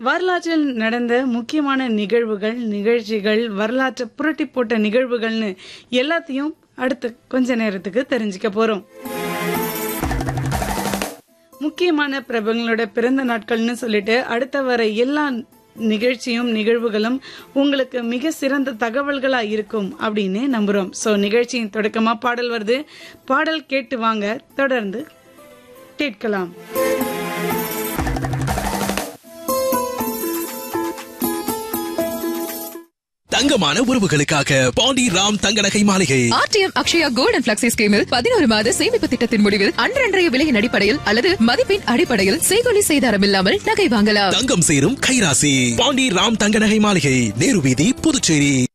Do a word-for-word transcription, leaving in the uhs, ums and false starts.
வரலாற்றில் நடந்த முக்கியமான நிகழ்வுகள், நிகழ்ச்சிகள், வரலாற்றை புரட்டி போட்ட நிகழ்வுகள்னு எல்லாத்தையும் அடுத்த கொஞ்ச நேரத்துக்கு தெரிஞ்சுக்க போறோம். முக்கியமான பிரபலங்களோட பிறந்த நாட்கள்னு சொல்லிட்டு அடுத்த வர எல்லா நிகழ்ச்சியும் நிகழ்வுகளும் உங்களுக்கு மிக சிறந்த தகவல்களா இருக்கும் அப்படின்னு நம்புறோம். சோ நிகழ்ச்சியின் தொடக்கமா பாடல் வருது. பாடல் கேட்டு வாங்க, தொடர்ந்து கேட்கலாம். தங்கமான உறவுகளுக்காக பாண்டி ராம் தங்க நகை மாளிகை. RTM Akshaya gold and flexi ஸ்கீமில் பதினோரு மாத சேமிப்பு திட்டத்தின் முடிவில் அன்றன்றைய விலையின் அடிப்படையில் அல்லது மதிப்பின் அடிப்படையில் செய்கூலி செய்தாரம் இல்லாமல் நகை வாங்கலாம். தங்கம் சேரும் கைராசி பாண்டி ராம் தங்க நகை மாளிகை, நேரு வீதி, புதுச்சேரி.